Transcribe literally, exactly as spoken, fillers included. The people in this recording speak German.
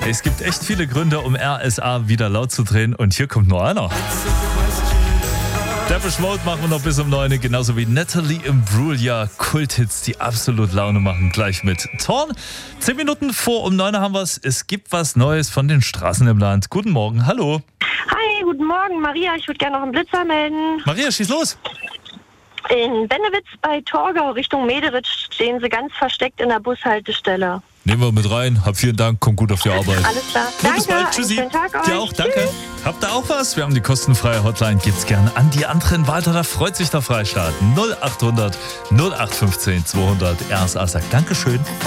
Es gibt echt viele Gründe, um R S A wieder laut zu drehen und hier kommt nur einer. Depeche Mode machen wir noch bis um neun, genauso wie Natalie Imbruglia, Kulthits, die absolut Laune machen, gleich mit Torn. Zehn Minuten vor um neun haben wir es. Es gibt was Neues von den Straßen im Land. Guten Morgen, hallo. Hi, guten Morgen, Maria. Ich würde gerne noch einen Blitzer melden. Maria, schieß los. In Bennewitz bei Torgau Richtung Mederitsch stehen sie ganz versteckt in der Bushaltestelle. Nehmen wir mit rein. Hab vielen Dank, komm gut auf die Arbeit. Alles klar. Gut, bis Danke, bald. Tschüssi. einen schönen Tag euch. Dir auch, danke. Habt ihr auch was? Wir haben die kostenfreie Hotline. Gibt's gerne an die anderen weiter. Da freut sich der Freistaat. null acht hundert null acht fünfzehn zweihundert. R S A sagt Dankeschön.